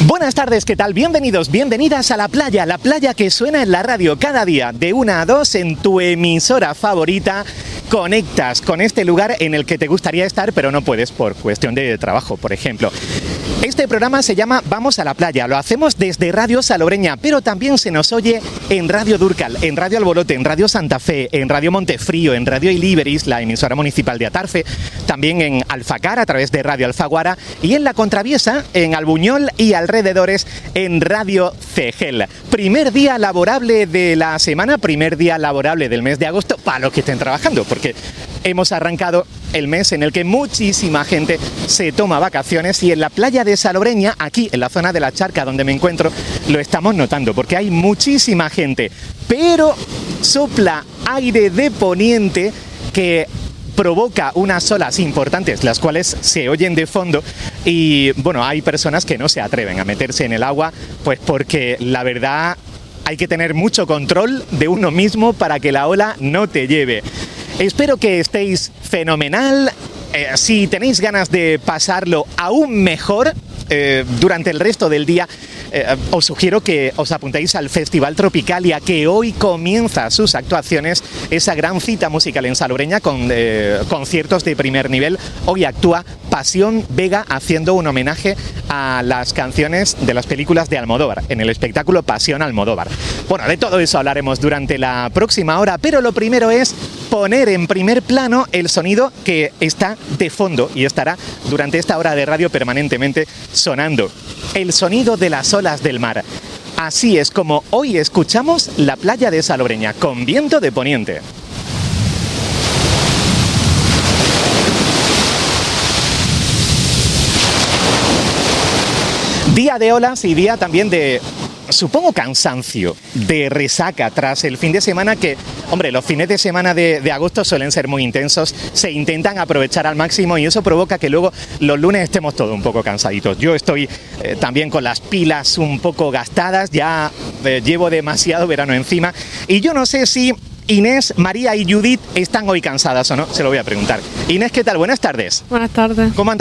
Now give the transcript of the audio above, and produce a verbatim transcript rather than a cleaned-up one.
Buenas tardes, ¿qué tal? Bienvenidos, bienvenidas a La Playa, la playa que suena en la radio cada día de una a dos en tu emisora favorita. Conectas con este lugar en el que te gustaría estar, pero no puedes por cuestión de trabajo, por ejemplo. Este programa se llama Vamos a la Playa, lo hacemos desde Radio Salobreña, pero también se nos oye en Radio Durcal, en Radio Alborote, en Radio Santa Fe, en Radio Montefrío, en Radio Iliberis, la emisora municipal de Atarfe, también en Alfacar a través de Radio Alfaguara y en La Contraviesa, en Albuñol y alrededores en Radio Cegel. Primer día laborable de la semana, primer día laborable del mes de agosto para los que estén trabajando, porque hemos arrancado el mes en el que muchísima gente se toma vacaciones y en la playa de Salobreña, aquí en la zona de la Charca donde me encuentro, lo estamos notando porque hay muchísima gente, pero sopla aire de poniente que provoca unas olas importantes, las cuales se oyen de fondo y bueno, hay personas que no se atreven a meterse en el agua, pues porque la verdad hay que tener mucho control de uno mismo para que la ola no te lleve. Espero que estéis fenomenal. Eh, si tenéis ganas de pasarlo aún mejor eh, durante el resto del día, eh, os sugiero que os apuntéis al Festival Tropicalia, que hoy comienza sus actuaciones, esa gran cita musical en Salobreña con eh, conciertos de primer nivel. Hoy actúa Pasión Vega haciendo un homenaje a las canciones de las películas de Almodóvar, en el espectáculo Pasión Almodóvar. Bueno, de todo eso hablaremos durante la próxima hora, pero lo primero es poner en primer plano el sonido que está de fondo y estará durante esta hora de radio permanentemente sonando. El sonido de las olas del mar. Así es como hoy escuchamos la playa de Salobreña con viento de poniente. Día de olas y día también de, supongo, cansancio, de resaca tras el fin de semana que, hombre, los fines de semana de, de agosto suelen ser muy intensos, se intentan aprovechar al máximo y eso provoca que luego los lunes estemos todos un poco cansaditos. Yo estoy eh, también con las pilas un poco gastadas, ya eh, llevo demasiado verano encima y yo no sé si Inés, María y Judith están hoy cansadas o no, se lo voy a preguntar. Inés, ¿qué tal? Buenas tardes. Buenas tardes. ¿Cómo